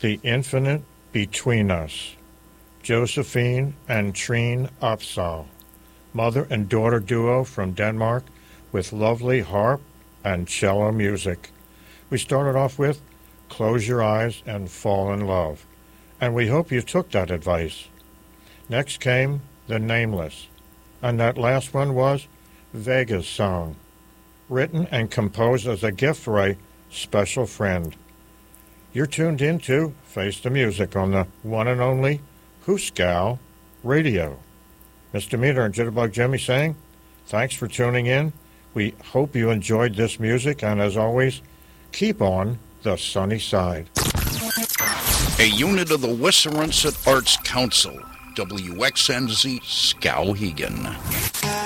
The Infinite Between Us, Josephine and Trine Opsahl, mother and daughter duo from Denmark with lovely harp and cello music. We started off with Close Your Eyes and Fall in Love, and we hope you took that advice. Next came The Nameless, and that last one was Vega's Song, written and composed as a gift for a special friend. You're tuned in to Face the Music on the one and only Hooskow Radio. Mr. Meter and Jitterbug Jimmy saying, thanks for tuning in. We hope you enjoyed this music, and as always, keep on the sunny side. A unit of the Wissahickon Arts Council, WXNZ Skowhegan.